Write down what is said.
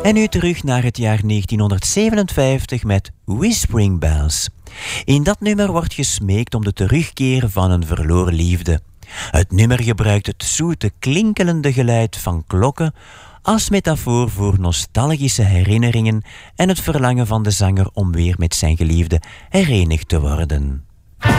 En nu terug naar het jaar 1957 met Whispering Bells. In dat nummer wordt gesmeekt om de terugkeer van een verloren liefde. Het nummer gebruikt het zoete, klinkelende geluid van klokken als metafoor voor nostalgische herinneringen en het verlangen van de zanger om weer met zijn geliefde herenigd te worden.